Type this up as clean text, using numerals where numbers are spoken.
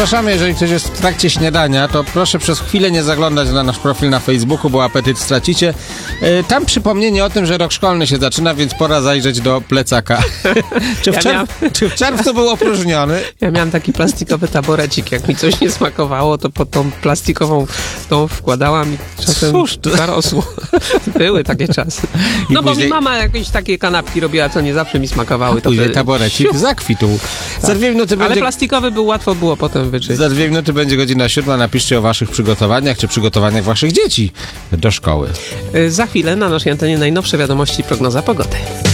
Zapraszamy, jeżeli ktoś jest w trakcie śniadania, to proszę przez chwilę nie zaglądać na nasz profil na Facebooku, bo apetyt stracicie. Tam przypomnienie o tym, że rok szkolny się zaczyna, więc pora zajrzeć do plecaka. Czy w czerwcu był opróżniony? Ja miałem taki plastikowy taborecik. Jak mi coś nie smakowało, to pod tą plastikową tą wkładałam i czasem zarosło. Były takie czasy. No bo mi mama jakieś takie kanapki robiła, co nie zawsze mi smakowały. Później taborecik zakwitł. Tak. Za 2 minuty Ale będzie... plastikowy był, łatwo było potem wyczyścić. Za 2 minuty będzie godzina 7. Napiszcie o waszych przygotowaniach, czy przygotowaniach waszych dzieci do szkoły. Za chwilę na naszej antenie najnowsze wiadomości, prognoza pogody.